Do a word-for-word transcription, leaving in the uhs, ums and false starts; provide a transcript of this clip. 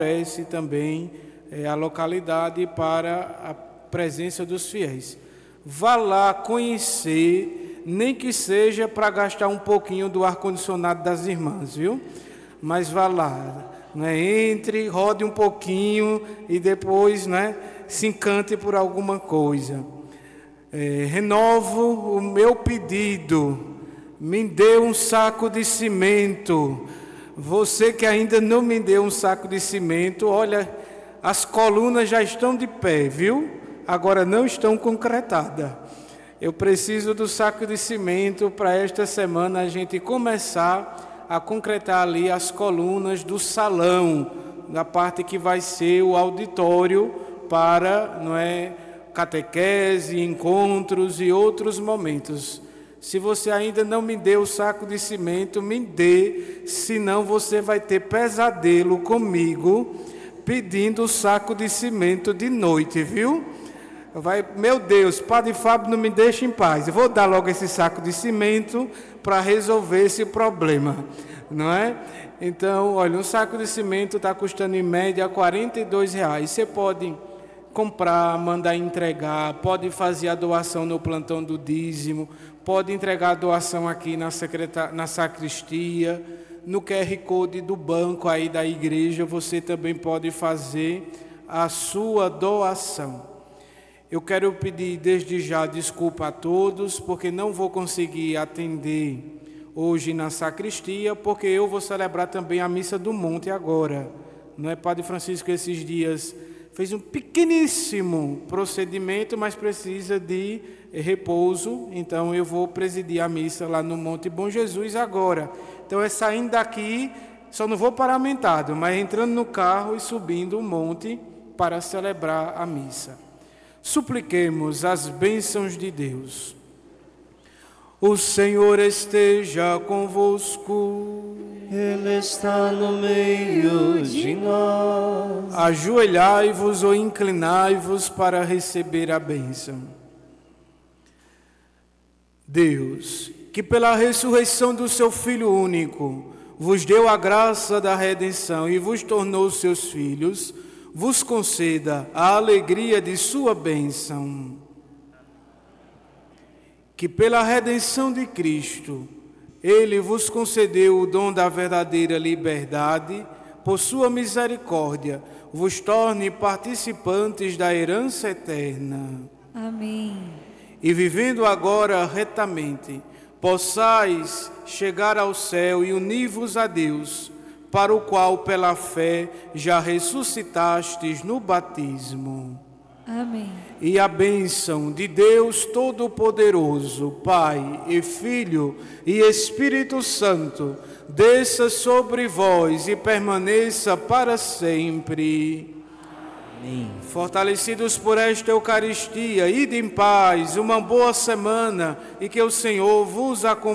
favorece também é, a localidade para a presença dos fiéis. Vá lá conhecer, nem que seja para gastar um pouquinho do ar-condicionado das irmãs, viu? Mas vá lá, né? Entre, rode um pouquinho e depois, né, se encante por alguma coisa. É, renovo o meu pedido, me dê um saco de cimento. Você que ainda não me deu um saco de cimento, olha, as colunas já estão de pé, viu? Agora não estão concretadas. Eu preciso do saco de cimento para esta semana a gente começar a concretar ali as colunas do salão, da parte que vai ser o auditório para, não é, catequese, encontros e outros momentos. Se você ainda não me deu o saco de cimento, me dê, senão você vai ter pesadelo comigo pedindo o saco de cimento de noite, viu? Vai, meu Deus, Padre Fábio não me deixa em paz. Eu vou dar logo esse saco de cimento para resolver esse problema, não é? Então, olha, um saco de cimento está custando em média quarenta e dois reais. Você pode comprar, mandar entregar, pode fazer a doação no plantão do dízimo, pode entregar a doação aqui na, secretar... na sacristia, no Q R Code do banco aí da igreja, você também pode fazer a sua doação. Eu quero pedir desde já desculpa a todos, porque não vou conseguir atender hoje na sacristia, porque eu vou celebrar também a Missa do Monte agora. Não é, Padre Francisco, esses dias fez um pequeníssimo procedimento, mas precisa de repouso, então eu vou presidir a missa lá no Monte Bom Jesus agora. Então é saindo daqui, só não vou paramentado, mas entrando no carro e subindo o monte para celebrar a missa. Supliquemos as bênçãos de Deus. O Senhor esteja convosco. Ele está no meio de nós. Ajoelhai-vos ou inclinai-vos para receber a bênção. Deus, que pela ressurreição do seu Filho único, vos deu a graça da redenção e vos tornou seus filhos, vos conceda a alegria de sua bênção. Que pela redenção de Cristo, Ele vos concedeu o dom da verdadeira liberdade, por sua misericórdia, vos torne participantes da herança eterna. Amém. E vivendo agora retamente, possais chegar ao céu e unir-vos a Deus, para o qual, pela fé, já ressuscitastes no batismo. Amém. E a bênção de Deus Todo-Poderoso, Pai e Filho e Espírito Santo, desça sobre vós e permaneça para sempre. Amém. Fortalecidos por esta Eucaristia, ide em paz, uma boa semana e que o Senhor vos acompanhe.